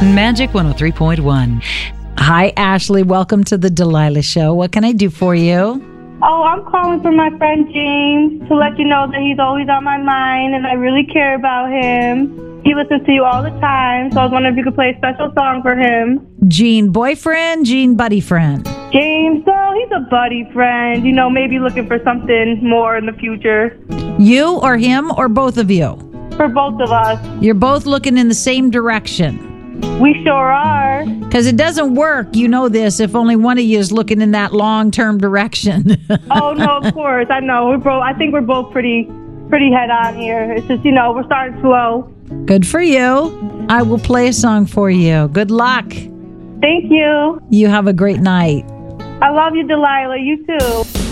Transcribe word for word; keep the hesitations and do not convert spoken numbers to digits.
Magic one oh three point one. Hi, Ashley. Welcome to the Delilah Show. What can I do for you? Oh, I'm calling for my friend James to let you know that he's always on my mind and I really care about him. He listens to you all the time, so I was wondering if you could play a special song for him. Gene boyfriend, Gene buddy friend? James, so he's a buddy friend. You know, maybe looking for something more in the future. You or him or both of you? For both of us. You're both looking in the same direction. We sure are. Because it doesn't work, you know this, if only one of you is looking in that long-term direction. Oh, no, of course. I know. We're both. I think we're both pretty, pretty head on here. It's just, you know, we're starting slow. Good for you. I will play a song for you. Good luck. Thank you. You have a great night. I love you, Delilah. You too.